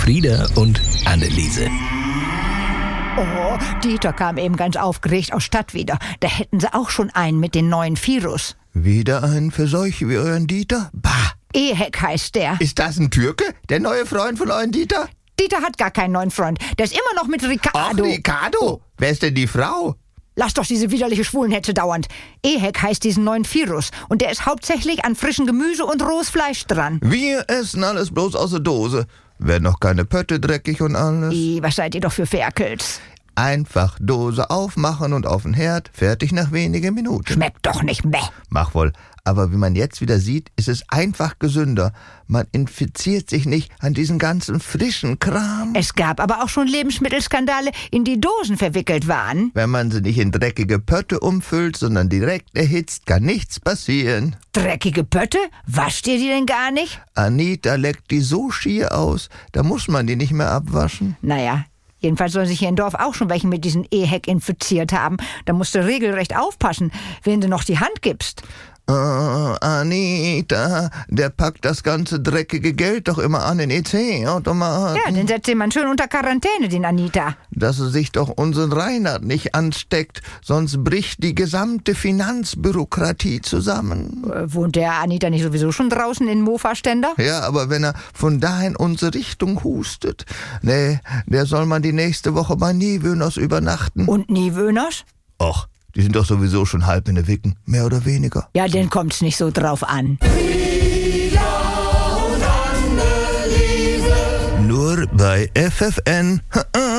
Frieda und Anneliese. Oh, Dieter kam eben ganz aufgeregt aus Stadt wieder. Da hätten sie auch schon einen mit den neuen Virus. Wieder einen für solche wie euren Dieter? Bah! Ehek heißt der. Ist das ein Türke, der neue Freund von euren Dieter? Dieter hat gar keinen neuen Freund. Der ist immer noch mit Ricardo. Ach, Ricardo? Wer ist denn die Frau? Lass doch diese widerliche Schwulenhetze dauernd. Ehek heißt diesen neuen Virus. Und der ist hauptsächlich an frischem Gemüse und rohes Fleisch dran. Wir essen alles bloß aus der Dose. Werden noch keine Pötte dreckig und alles. Was seid ihr doch für Ferkels? Einfach Dose aufmachen und auf den Herd. Fertig nach wenigen Minuten. Schmeckt doch nicht mehr. Mach wohl. Aber wie man jetzt wieder sieht, ist es einfach gesünder. Man infiziert sich nicht an diesen ganzen frischen Kram. Es gab aber auch schon Lebensmittelskandale, in die Dosen verwickelt waren. Wenn man sie nicht in dreckige Pötte umfüllt, sondern direkt erhitzt, kann nichts passieren. Dreckige Pötte? Wascht ihr die denn gar nicht? Anita leckt die so schier aus, da muss man die nicht mehr abwaschen. Naja, jedenfalls sollen sich hier im Dorf auch schon welche mit diesem Ehek infiziert haben. Da musst du regelrecht aufpassen, wenn du noch die Hand gibst. Anita, der packt das ganze dreckige Geld doch immer an den EC-Automaten. Ja, den setzt jemand schön unter Quarantäne, den Anita. Dass er sich doch unseren Reinhard nicht ansteckt, sonst bricht die gesamte Finanzbürokratie zusammen. Wohnt der Anita nicht sowieso schon draußen in Mofa-Ständer? Ja, aber wenn er von da in unsere Richtung hustet, nee, der soll man die nächste Woche bei Niewöhners übernachten. Und Niewöhners? Och, die sind doch sowieso schon halb in der Wicken, mehr oder weniger. Ja, den kommt's nicht so drauf an. Nur bei FFN.